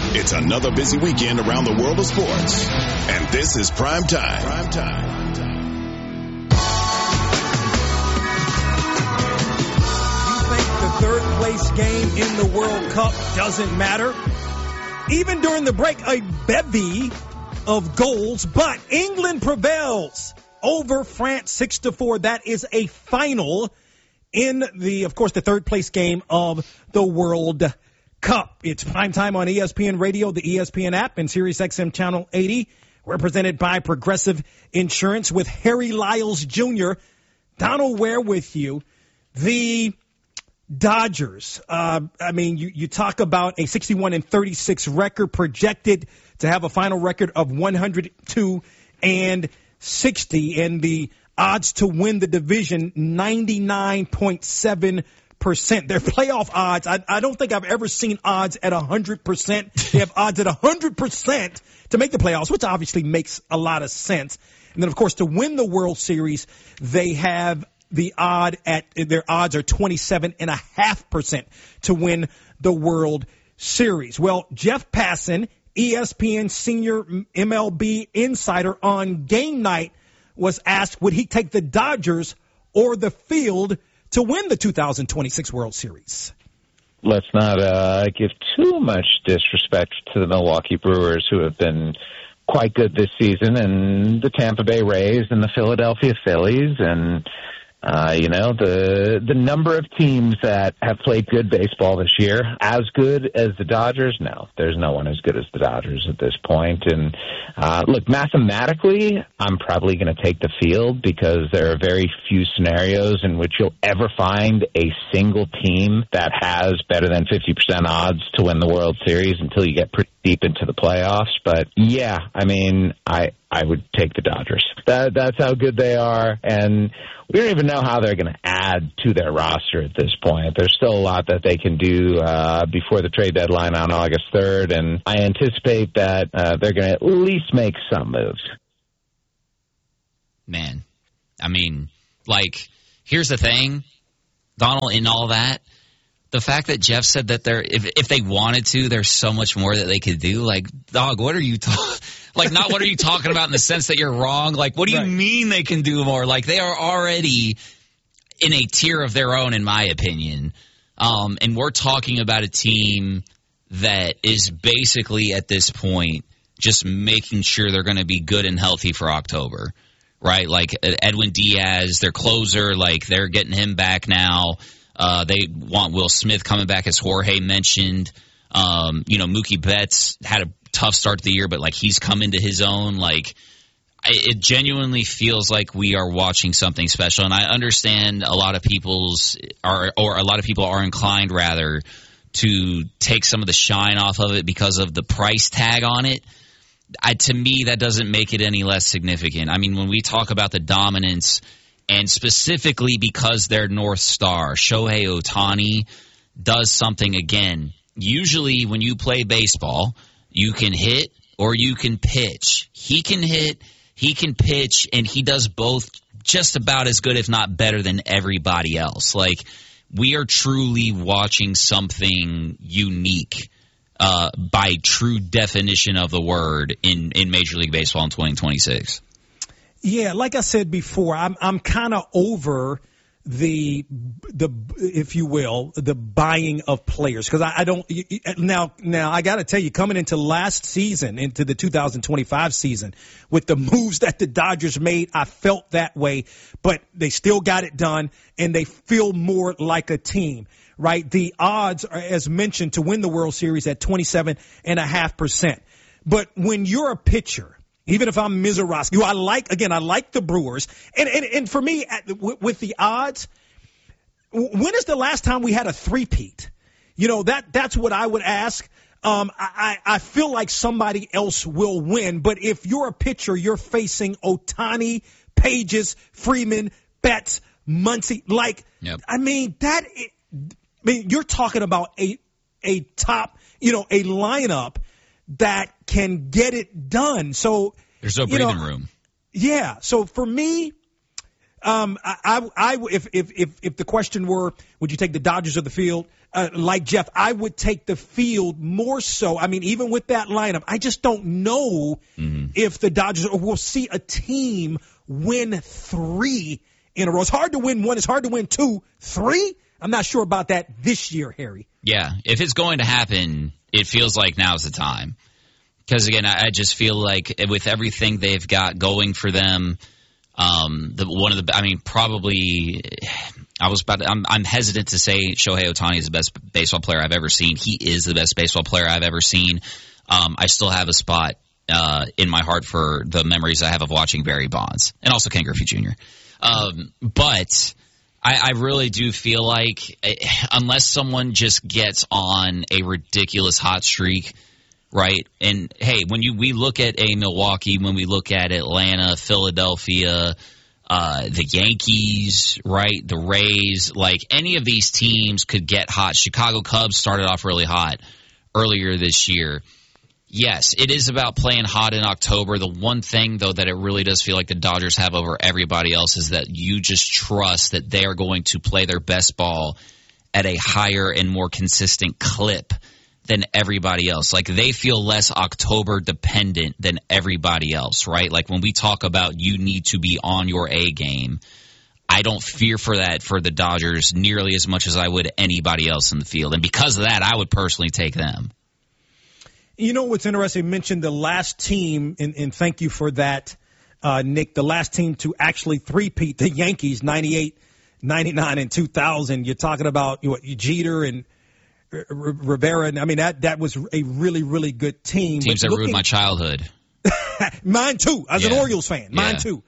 It's another busy weekend around the world of sports. And this is Prime Time. Prime Time. You think the third place game in the World Cup doesn't matter? Even during the break, a bevy of goals, but England prevails over France 6-4. That is a final in of course, the third place game of the World Cup. It's Prime Time on ESPN Radio, the ESPN app, and SiriusXM Channel 80. We're presented by Progressive Insurance with Harry Lyles Jr. Donald Ware with you. The Dodgers, you talk about a 61-36 record, projected to have a final record of 102-60, and the odds to win the division, 99.7%. Their playoff odds, I don't think I've ever seen odds at 100%. They have odds at 100% to make the playoffs, which obviously makes a lot of sense. And then, of course, to win the World Series, they have their odds are 27.5% to win the World Series. Well, Jeff Passan, ESPN senior MLB insider on game night, was asked would he take the Dodgers or the field to win the 2026 World Series. Let's not give too much disrespect to the Milwaukee Brewers, who have been quite good this season, and the Tampa Bay Rays and the Philadelphia Phillies, and the number of teams that have played good baseball this year, as good as the Dodgers. No, there's no one as good as the Dodgers at this point. And look, mathematically, I'm probably going to take the field because there are very few scenarios in which you'll ever find a single team that has better than 50% odds to win the World Series until you get pretty deep into the playoffs. But yeah, I would take the Dodgers. That's how good they are, and we don't even know how they're going to add to their roster at this point. There's still a lot that they can do before the trade deadline on August 3rd, and I anticipate that they're going to at least make some moves. Man, here's the thing, Donald, in all that, the fact that Jeff said that if they wanted to, there's so much more that they could do. Like, dog, what are you talking? Not what are you talking about in the sense that you're wrong. Like, what do you mean they can do more? Like, they are already in a tier of their own, in my opinion. And we're talking about a team that is basically at this point just making sure they're going to be good and healthy for October, right? Like Edwin Diaz, their closer, like they're getting him back now. They want Will Smith coming back, as Jorge mentioned. Mookie Betts had a tough start to the year, but he's come into his own. It genuinely feels like we are watching something special. And I understand a lot of people are inclined rather to take some of the shine off of it because of the price tag on it. To me, that doesn't make it any less significant. I mean, when we talk about the dominance, and specifically because their North Star, Shohei Ohtani, does something again. Usually when you play baseball, you can hit or you can pitch. He can hit, he can pitch, and he does both just about as good, if not better, than everybody else. We are truly watching something unique by true definition of the word in Major League Baseball in 2026. Yeah, like I said before, I'm kind of over the if you will, the buying of players, because I don't now I got to tell you, coming into last season, into the 2025 season, with the moves that the Dodgers made, I felt that way, but they still got it done, and they feel more like a team. Right, the odds are, as mentioned, to win the World Series at 27.5%. But when you're a pitcher, even if I'm Mizorowski, I like the Brewers. And for me, with the odds, when is the last time we had a three-peat? That's what I would ask. I feel like somebody else will win. But if you're a pitcher, you're facing Ohtani, Pages, Freeman, Betts, Muncy. Yep. You're talking about a top, a lineup that can get it done. So there's no breathing room. Yeah. So for me, If the question were, would you take the Dodgers or the field? Like Jeff, I would take the field more so. I mean, even with that lineup, I just don't know if the Dodgers will see a team win 3 in a row. It's hard to win 1. It's hard to win 2. 3? I'm not sure about that this year, Harry. Yeah, if it's going to happen, it feels like now's the time. Because, again, I just feel like with everything they've got going for them, I'm hesitant to say Shohei Ohtani is the best baseball player I've ever seen. He is the best baseball player I've ever seen. I still have a spot in my heart for the memories I have of watching Barry Bonds and also Ken Griffey Jr. But I really do feel like unless someone just gets on a ridiculous hot streak, right? And, hey, when we look at a Milwaukee, when we look at Atlanta, Philadelphia, the Yankees, right, the Rays, like any of these teams could get hot. Chicago Cubs started off really hot earlier this year. Yes, it is about playing hot in October. The one thing, though, that it really does feel like the Dodgers have over everybody else is that you just trust that they are going to play their best ball at a higher and more consistent clip than everybody else. Like, they feel less October dependent than everybody else, right? Like, when we talk about you need to be on your A game, I don't fear for that for the Dodgers nearly as much as I would anybody else in the field. And because of that, I would personally take them. You know what's interesting? You mentioned the last team, and thank you for that, Nick, the last team to actually three-peat, the Yankees, 98, 99, and 2000. You're talking about Jeter and Rivera, and I mean that was a really, really good team. Teams that ruined my childhood. Mine too. As an Orioles fan, mine too.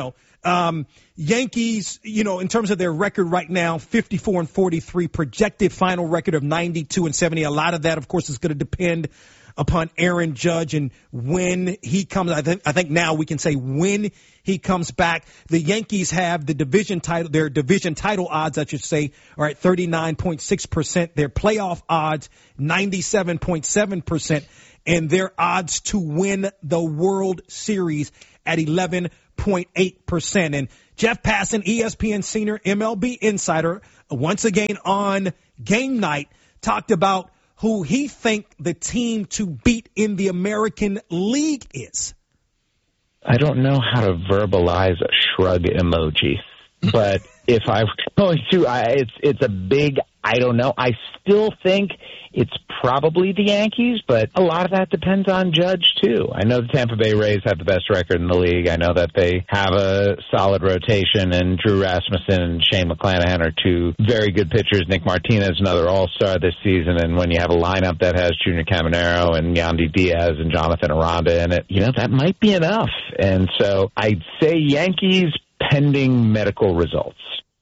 Yankees, in terms of their record right now, 54-43, projected final record of 92-70. A lot of that, of course, is going to depend upon Aaron Judge and when he comes. I think now we can say when he comes back. The Yankees have their division title odds, I should say, are at 39.6%. Their playoff odds, 97.7%. And their odds to win the World Series at 11.8%. And Jeff Passan, ESPN senior MLB insider, once again on game night, talked about who he think the team to beat in the American League is. I don't know how to verbalize a shrug emoji, but if I were going to, it's a big I don't know. I still think it's probably the Yankees, but a lot of that depends on Judge, too. I know the Tampa Bay Rays have the best record in the league. I know that they have a solid rotation, and Drew Rasmussen and Shane McClanahan are two very good pitchers. Nick Martinez, another all-star this season, and when you have a lineup that has Junior Caminero and Yandy Diaz and Jonathan Aranda in it, that might be enough. And so I'd say Yankees pending medical results.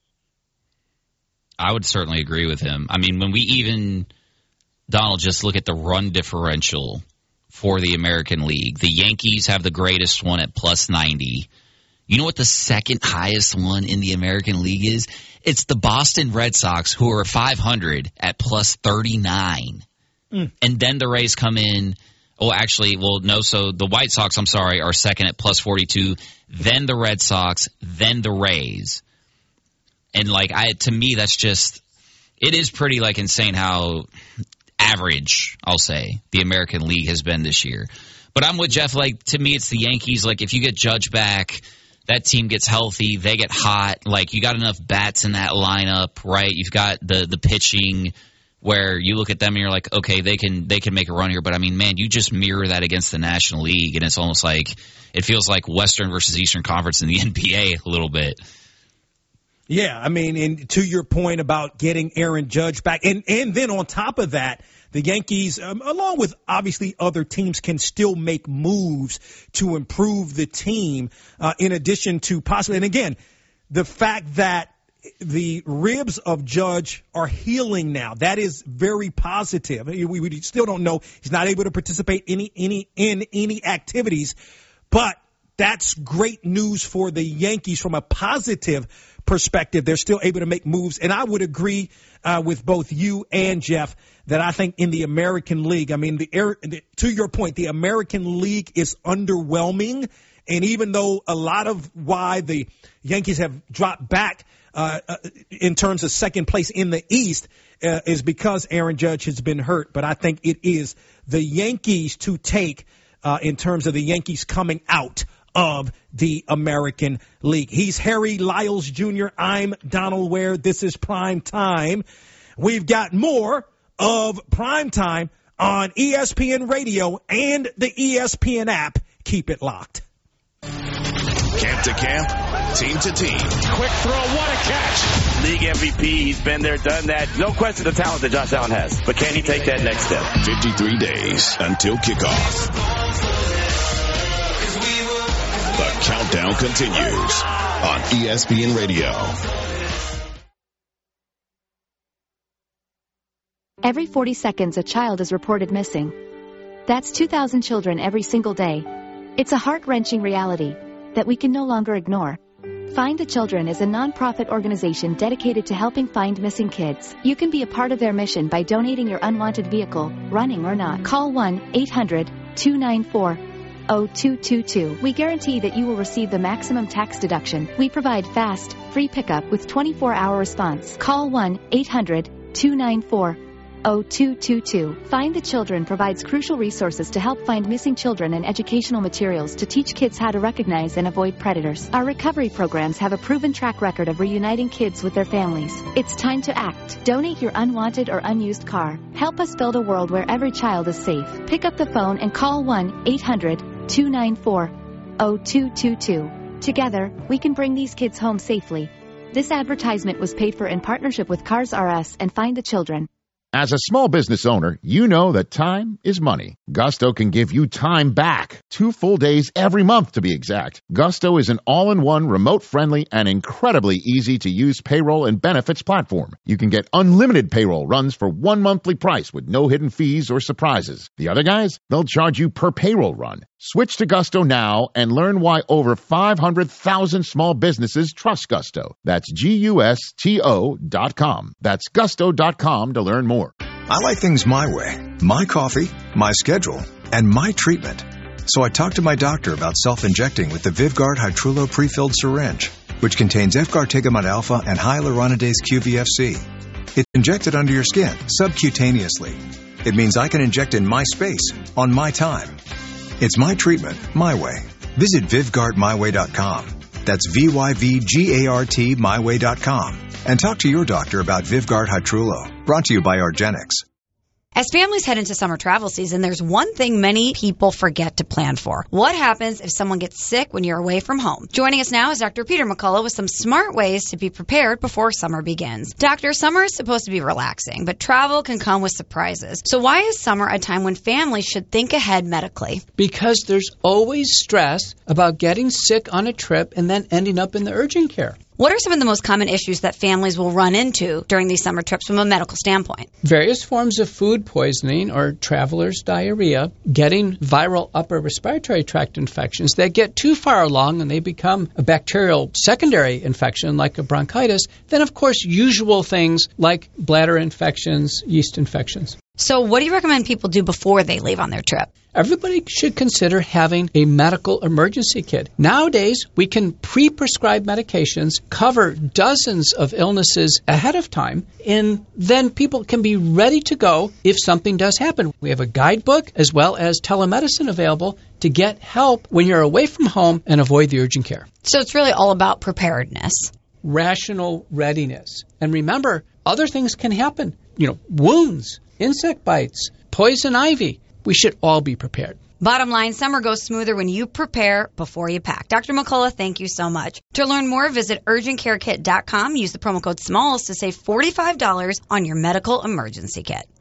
I would certainly agree with him. I mean, when we even, Donald, just look at the run differential for the American League. The Yankees have the greatest one at plus 90. You know what the second highest one in the American League is? It's the Boston Red Sox, who are 500 at plus 39. And then the Rays come in. So the White Sox, are second at plus 42. Then the Red Sox, then the Rays. And to me, that's just, it is pretty insane how average, I'll say, the American League has been this year. But I'm with Jeff. To me, it's the Yankees. If you get Judge back, that team gets healthy, they get hot. You got enough bats in that lineup, right? You've got the pitching where you look at them and you're like, okay, they can make a run here. But I mean, man, you just mirror that against the National League, and it's almost it feels like Western versus Eastern Conference in the NBA a little bit. Yeah, I mean, and to your point about getting Aaron Judge back, and then on top of that, the Yankees, along with obviously other teams, can still make moves to improve the team, in addition to possibly, and again, the fact that the ribs of Judge are healing now, that is very positive. We still don't know. He's not able to participate in any activities, but that's great news for the Yankees from a positive perspective. They're still able to make moves. And I would agree with both you and Jeff that I think in the American League, I mean, to your point, the American League is underwhelming. And even though a lot of why the Yankees have dropped back in terms of second place in the East is because Aaron Judge has been hurt. But I think it is the Yankees to take in terms of the Yankees coming out of the American League. He's Harry Lyles Jr. I'm Donald Ware. This is Prime Time. We've got more of Prime Time on ESPN Radio and the ESPN app. Keep it locked. Camp to camp, team to team. Quick throw, what a catch. League MVP, he's been there, done that. No question the talent that Josh Allen has. But can he take that next step? 53 days until kickoff. The countdown continues on ESPN Radio. Every 40 seconds, a child is reported missing. That's 2,000 children every single day. It's a heart-wrenching reality that we can no longer ignore. Find the Children is a non-profit organization dedicated to helping find missing kids. You can be a part of their mission by donating your unwanted vehicle, running or not. Call 1-800-294-0222. We guarantee that you will receive the maximum tax deduction. We provide fast, free pickup with 24-hour response. Call 1-800-294-0222. Find the Children provides crucial resources to help find missing children and educational materials to teach kids how to recognize and avoid predators. Our recovery programs have a proven track record of reuniting kids with their families. It's time to act. Donate your unwanted or unused car. Help us build a world where every child is safe. Pick up the phone and call 1-800-294-0222. Together, we can bring these kids home safely. This advertisement was paid for in partnership with Cars R Us and Find the Children. As a small business owner, you know that time is money. Gusto can give you time back. 2 full days every month, to be exact. Gusto is an all-in-one, remote-friendly, and incredibly easy-to-use payroll and benefits platform. You can get unlimited payroll runs for 1 monthly price with no hidden fees or surprises. The other guys, they'll charge you per payroll run. Switch to Gusto now and learn why over 500,000 small businesses trust Gusto. That's GUSTO.com. That's gusto.com to learn more. I like things my way. My coffee, my schedule, and my treatment. So I talked to my doctor about self-injecting with the Vyvgart Hytrulo pre-filled syringe, which contains F-gartigimod alpha and hyaluronidase QVFC. It's injected under your skin, subcutaneously. It means I can inject in my space, on my time. It's my treatment, my way. Visit VyvgartMyWay.com. That's VYVGART MyWay.com. And talk to your doctor about Vyvgart Hytrulo. Brought to you by argenx. As families head into summer travel season, there's one thing many people forget to plan for. What happens if someone gets sick when you're away from home? Joining us now is Dr. Peter McCullough with some smart ways to be prepared before summer begins. Doctor, summer is supposed to be relaxing, but travel can come with surprises. So why is summer a time when families should think ahead medically? Because there's always stress about getting sick on a trip and then ending up in the urgent care. What are some of the most common issues that families will run into during these summer trips from a medical standpoint? Various forms of food poisoning or traveler's diarrhea, getting viral upper respiratory tract infections that get too far along and they become a bacterial secondary infection like a bronchitis, then of course usual things like bladder infections, yeast infections. So what do you recommend people do before they leave on their trip? Everybody should consider having a medical emergency kit. Nowadays, we can pre-prescribe medications, cover dozens of illnesses ahead of time, and then people can be ready to go if something does happen. We have a guidebook as well as telemedicine available to get help when you're away from home and avoid the urgent care. So it's really all about preparedness. Rational readiness. And remember, other things can happen. Wounds, insect bites, poison ivy. We should all be prepared. Bottom line, summer goes smoother when you prepare before you pack. Dr. McCullough, thank you so much. To learn more, visit UrgentCareKit.com. Use the promo code SMALLS to save $45 on your medical emergency kit.